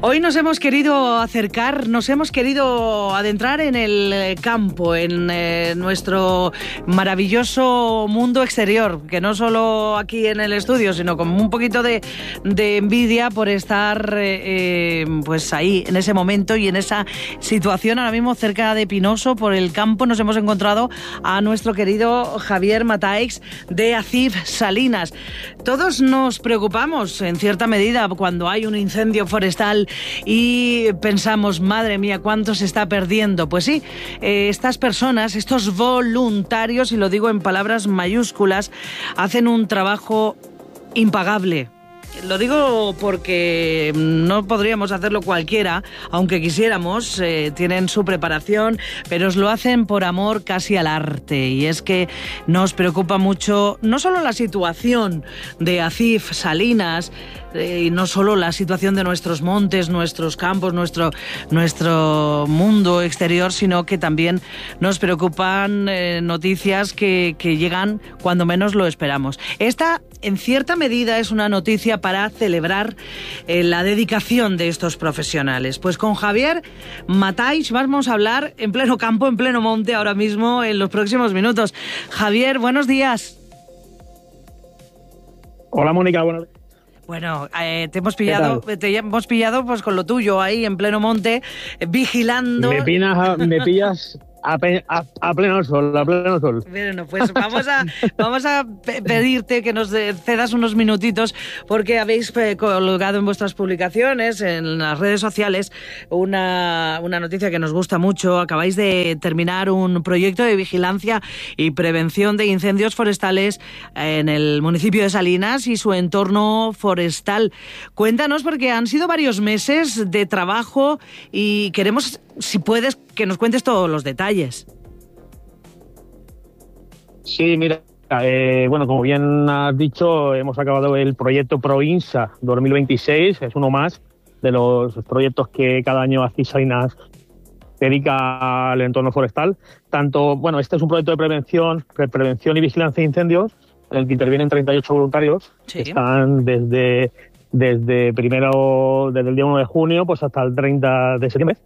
Hoy nos hemos querido acercar, nos hemos querido adentrar en el campo, en nuestro maravilloso mundo exterior, que no solo aquí en el estudio, sino con un poquito de envidia por estar pues ahí, en ese momento y en esa situación. Ahora mismo cerca de Pinoso, por el campo, nos hemos encontrado a nuestro querido Javier Mataix de ACIF Salinas. Todos nos preocupamos en cierta medida cuando hay un incendio forestal y pensamos, madre mía, ¿cuánto se está perdiendo? Pues sí, estas personas, estos voluntarios, y lo digo en palabras mayúsculas, hacen un trabajo impagable. Lo digo porque no podríamos hacerlo cualquiera, aunque quisiéramos, tienen su preparación, pero lo hacen por amor casi al arte. Y es que nos preocupa mucho no solo la situación de ACIF Salinas, y no solo la situación de nuestros montes, nuestros campos, nuestro mundo exterior, sino que también nos preocupan noticias que llegan cuando menos lo esperamos. Esta, en cierta medida, es una noticia para celebrar la dedicación de estos profesionales. Pues con Javier Mataix vamos a hablar en pleno campo, en pleno monte, ahora mismo, en los próximos minutos. Javier, buenos días. Hola, Mónica, buenos días. Bueno, te hemos pillado pues con lo tuyo ahí en pleno monte, vigilando. Me pillas a pleno sol. Bueno, pues vamos a pedirte que nos cedas unos minutitos, porque habéis colgado en vuestras publicaciones, en las redes sociales, una noticia que nos gusta mucho. Acabáis de terminar un proyecto de vigilancia y prevención de incendios forestales en el municipio de Salinas y su entorno forestal. Cuéntanos, porque han sido varios meses de trabajo y queremos, si puedes, que nos cuentes todos los detalles. Sí, mira, bueno, como bien has dicho, hemos acabado el proyecto ProINSA 2026, es uno más de los proyectos que cada año ACIF Salinas dedica al entorno forestal. Este es un proyecto de prevención y vigilancia de incendios, en el que intervienen 38 voluntarios, sí, que están desde el día 1 de junio pues hasta el 30 de septiembre,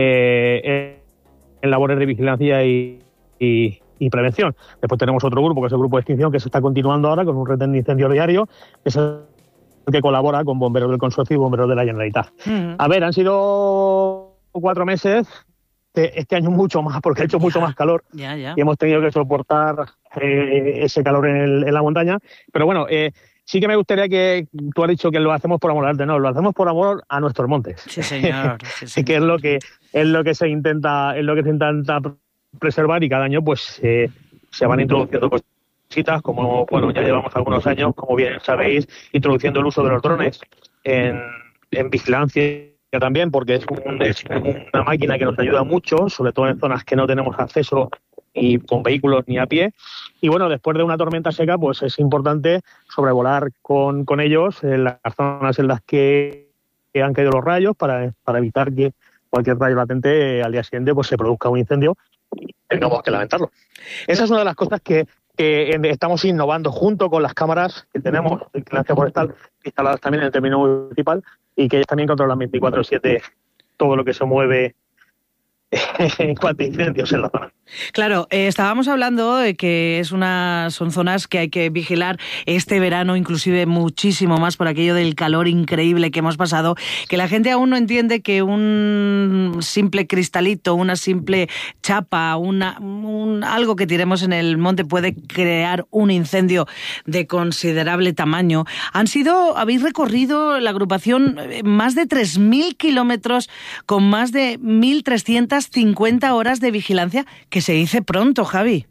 en labores de vigilancia y prevención. Después tenemos otro grupo, que es el grupo de extinción, que se está continuando ahora con un retén de incendio diario, que es el que colabora con bomberos del Consorcio y bomberos de la Generalitat. A ver, han sido 4 meses, este año mucho más, porque ha hecho mucho más calor. Ya. Y hemos tenido que soportar ese calor en la montaña. Pero bueno, sí que me gustaría que tú has dicho que lo hacemos por amor al arte, no, lo hacemos por amor a nuestros montes. Sí, señor. Sí, que es lo que se intenta preservar, y cada año pues se van introduciendo cositas, como ya llevamos algunos años, como bien sabéis, introduciendo el uso de los drones en vigilancia también, porque es una máquina que nos ayuda mucho, sobre todo en zonas que no tenemos acceso y con vehículos ni a pie. Y bueno, después de una tormenta seca, pues es importante sobrevolar con ellos en las zonas en las que han caído los rayos, para evitar que cualquier rayo latente al día siguiente pues se produzca un incendio y tengamos que lamentarlo. Esa es una de las cosas que estamos innovando junto con las cámaras que tenemos de vigilancia forestal instaladas también en el término municipal, y que ellos también controlan 24/7 todo lo que se mueve en cuanto a incendios en la zona. Claro, estábamos hablando de que son zonas que hay que vigilar este verano, inclusive muchísimo más por aquello del calor increíble que hemos pasado, que la gente aún no entiende que un simple cristalito, una simple chapa, algo que tiremos en el monte puede crear un incendio de considerable tamaño. Habéis recorrido, la agrupación, más de 3.000 kilómetros con más de 1.350 horas de vigilancia, que se dice pronto, Javi.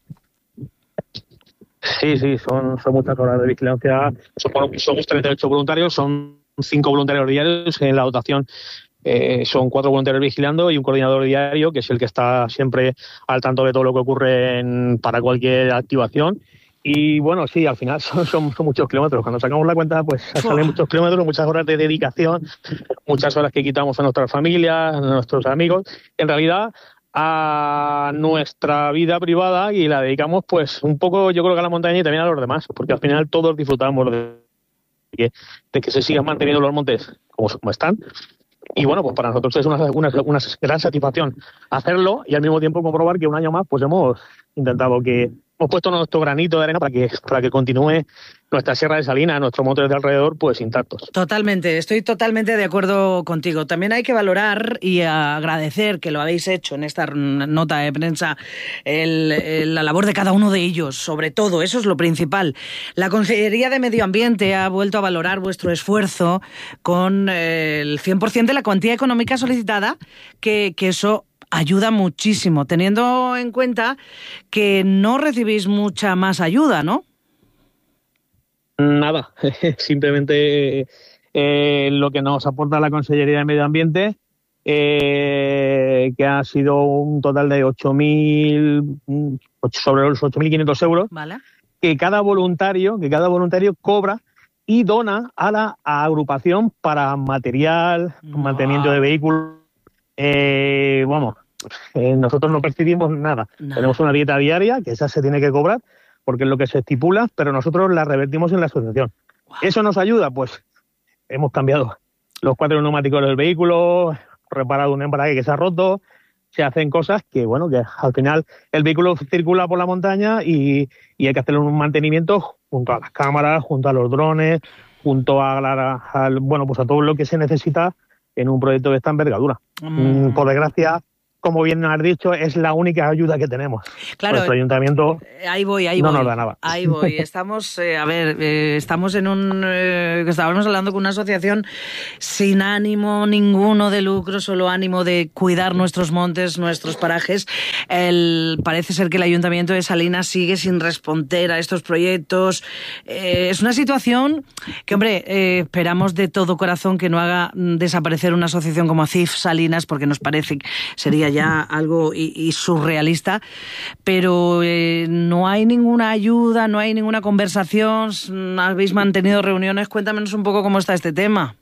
Sí, son muchas horas de vigilancia. Somos 38 voluntarios, son 5 voluntarios diarios. En la dotación son 4 voluntarios vigilando y un coordinador diario, que es el que está siempre al tanto de todo lo que ocurre para cualquier activación. Y bueno, sí, al final son muchos kilómetros. Cuando sacamos la cuenta, pues salen muchos kilómetros, muchas horas de dedicación, muchas horas que quitamos a nuestras familias, a nuestros amigos. En realidad, a nuestra vida privada, y la dedicamos pues un poco, yo creo, que a la montaña y también a los demás, porque al final todos disfrutamos de que se sigan manteniendo los montes como están, Y bueno, pues para nosotros es una gran satisfacción hacerlo y al mismo tiempo comprobar que un año más pues hemos puesto nuestro granito de arena para que continúe nuestra Sierra de Salinas, nuestros montes de alrededor, pues intactos. Totalmente, estoy totalmente de acuerdo contigo. También hay que valorar y agradecer que lo habéis hecho en esta nota de prensa, la labor de cada uno de ellos, sobre todo, eso es lo principal. La Consellería de Medio Ambiente ha vuelto a valorar vuestro esfuerzo con el 100% de la cuantía económica solicitada, que eso ayuda muchísimo, teniendo en cuenta que no recibís mucha más ayuda, ¿no? Nada, simplemente lo que nos aporta la Consellería de Medio Ambiente, que ha sido un total de sobre los 8.500 euros, ¿vale?, que cada voluntario cobra y dona a la agrupación para material, mantenimiento de vehículos. Nosotros no percibimos nada. Tenemos una dieta diaria, que esa se tiene que cobrar, porque es lo que se estipula, pero nosotros la revertimos en la asociación. Wow. ¿Eso nos ayuda? Pues hemos cambiado los 4 neumáticos del vehículo, reparado un embrague que se ha roto, se hacen cosas que, bueno, que al final el vehículo circula por la montaña y hay que hacerle un mantenimiento junto a las cámaras, junto a los drones, junto a todo lo que se necesita en un proyecto de esta envergadura. Por desgracia, como bien has dicho, es la única ayuda que tenemos. Claro, nuestro ayuntamiento nos da nada. Ahí voy. Estamos, estamos estábamos hablando con una asociación sin ánimo ninguno de lucro, solo ánimo de cuidar nuestros montes, nuestros parajes. Parece ser que el Ayuntamiento de Salinas sigue sin responder a estos proyectos. Es una situación que, hombre, esperamos de todo corazón que no haga desaparecer una asociación como ACIF Salinas, porque nos parece que sería ya algo y surrealista, pero no hay ninguna ayuda, no hay ninguna conversación. ¿Habéis mantenido reuniones? Cuéntanos un poco cómo está este tema.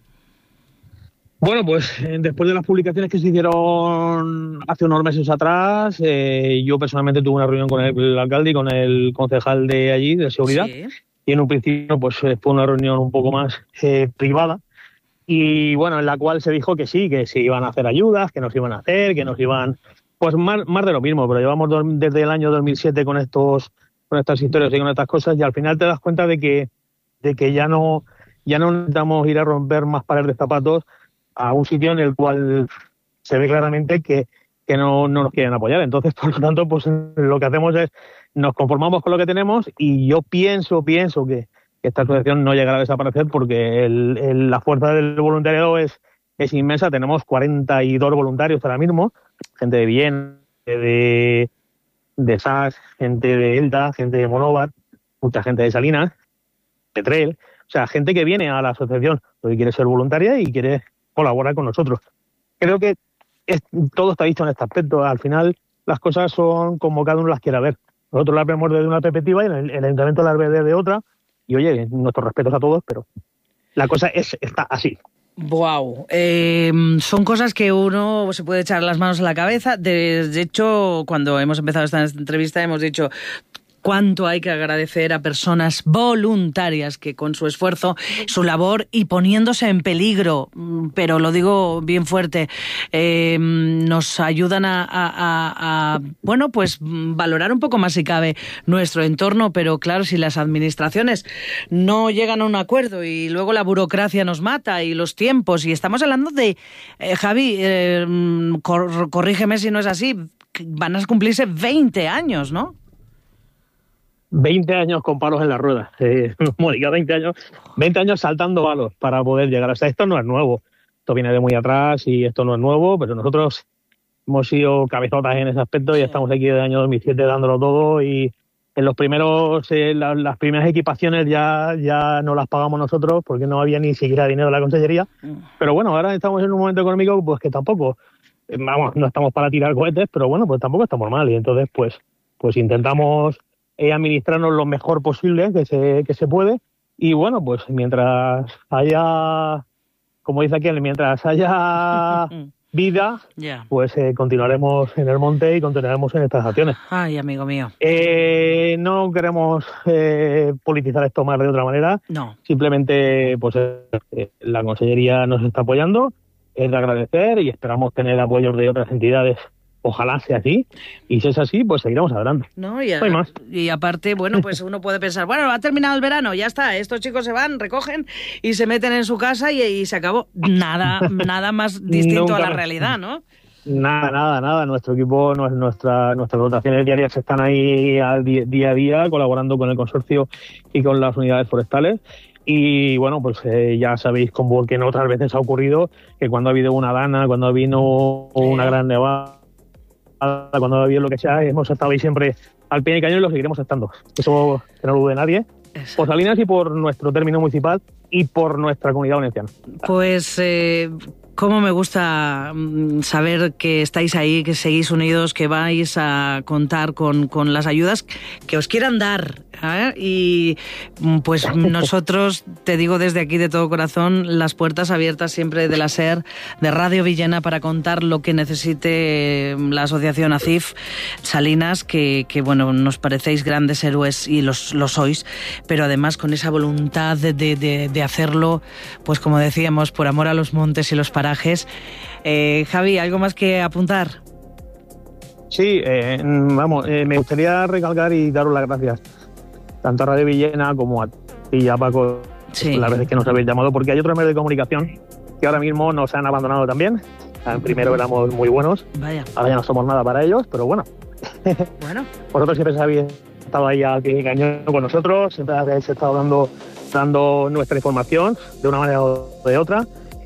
Bueno, pues después de las publicaciones que se hicieron hace unos meses atrás, yo personalmente tuve una reunión con el alcalde y con el concejal de allí, de seguridad, sí. Y en un principio pues fue una reunión un poco más privada. Y bueno, en la cual se dijo que sí, que se iban a hacer ayudas, que nos iban a hacer, que nos iban... Pues más de lo mismo, pero llevamos desde el año 2007 con estas historias y con estas cosas, y al final te das cuenta de que ya no necesitamos ir a romper más pares de zapatos a un sitio en el cual se ve claramente que no nos quieren apoyar. Entonces, por lo tanto, pues lo que hacemos es nos conformamos con lo que tenemos, y yo pienso que esta asociación no llegará a desaparecer porque la fuerza del voluntariado es inmensa. Tenemos 42 voluntarios ahora mismo, gente de Viena, de SAS, gente de Elda, gente de Monóvar, mucha gente de Salinas, de Trel, o sea, gente que viene a la asociación porque quiere ser voluntaria y quiere colaborar con nosotros. Creo que todo está dicho en este aspecto. Al final las cosas son como cada uno las quiera ver. Nosotros las vemos desde una perspectiva y el ayuntamiento las ve desde otra. Y oye, nuestros respetos a todos, pero la cosa está así. Wow, son cosas que uno se puede echar las manos a la cabeza. De hecho, cuando hemos empezado esta entrevista hemos dicho cuánto hay que agradecer a personas voluntarias que con su esfuerzo, su labor y poniéndose en peligro, pero lo digo bien fuerte, nos ayudan a pues valorar un poco más si cabe nuestro entorno. Pero claro, si las administraciones no llegan a un acuerdo y luego la burocracia nos mata y los tiempos, y estamos hablando de, Javi, corrígeme si no es así, van a cumplirse 20 años, ¿no? 20 años con palos en las ruedas, Mónica, 20 años saltando palos para poder llegar. O sea, esto no es nuevo, esto viene de muy atrás y esto no es nuevo, pero nosotros hemos sido cabezotas en ese aspecto, sí. Y estamos aquí desde el año 2007 dándolo todo, y en los primeros, las primeras equipaciones ya no las pagamos nosotros porque no había ni siquiera dinero de la consellería, pero bueno, ahora estamos en un momento económico pues que tampoco, no estamos para tirar cohetes, pero bueno, pues tampoco estamos mal, y entonces pues intentamos administrarnos lo mejor posible que se puede, y bueno, pues mientras haya, como dice aquel, mientras haya vida, pues continuaremos en el monte y continuaremos en estas acciones. Ay, amigo mío. No queremos politizar esto más de otra manera. No. Simplemente, pues la Consellería nos está apoyando. es de agradecer y esperamos tener apoyos de otras entidades. Ojalá sea así, y si es así, pues seguiremos adelante. No hay más. Y aparte, bueno, pues uno puede pensar, bueno, ha terminado el verano, ya está, estos chicos se van, recogen y se meten en su casa y se acabó. Nada más distinto a la realidad, ¿no? Nada. Nuestro equipo, nuestras dotaciones diarias están ahí día a día, colaborando con el consorcio y con las unidades forestales. Y bueno, pues ya sabéis como que en otras veces ha ocurrido que cuando ha habido una dana, cuando ha habido una gran nevada, cuando ha habido lo que sea, hemos estado ahí siempre al pie del cañón y lo seguiremos estando. Eso que no lo dude nadie. Exacto. Por Salinas y por nuestro término municipal y por nuestra comunidad valenciana. Pues cómo me gusta saber que estáis ahí, que seguís unidos, que vais a contar con las ayudas que os quieran dar, ¿eh? Y pues nosotros, te digo desde aquí de todo corazón, las puertas abiertas siempre de la SER, de Radio Villena, para contar lo que necesite la asociación ACIF Salinas, que bueno, nos parecéis grandes héroes y lo sois, pero además con esa voluntad de hacerlo, pues como decíamos, por amor a los montes y los parajes. Javi, ¿algo más que apuntar? Sí, me gustaría recalcar y daros las gracias tanto a Radio Villena como a ti y a Paco, sí, las veces que nos habéis llamado, porque hay otros medios de comunicación que ahora mismo nos han abandonado también. Primero éramos muy buenos, vaya, ahora ya no somos nada para ellos, pero bueno. Vosotros siempre habéis estado ahí al pie del cañón con nosotros, siempre habéis estado dando nuestra información de una manera o de otra.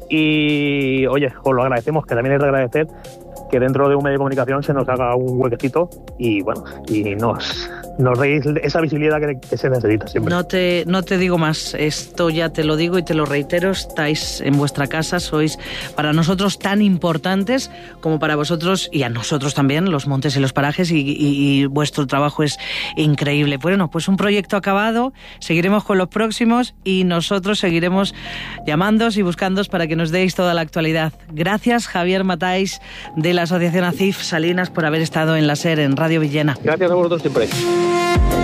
Y oye, os lo agradecemos, que también es de agradecer que dentro de un medio de comunicación se nos haga un huequecito y bueno, y nos deis esa visibilidad que se necesita siempre. No te digo más, esto ya te lo digo y te lo reitero, estáis en vuestra casa, sois para nosotros tan importantes como para vosotros y a nosotros también, los montes y los parajes, y vuestro trabajo es increíble. Bueno, pues un proyecto acabado, seguiremos con los próximos y nosotros seguiremos llamándoos y buscándoos para que nos deis toda la actualidad. Gracias, Javier Matáis, de la Asociación ACIF Salinas, por haber estado en la SER, en Radio Villena. Gracias a vosotros siempre.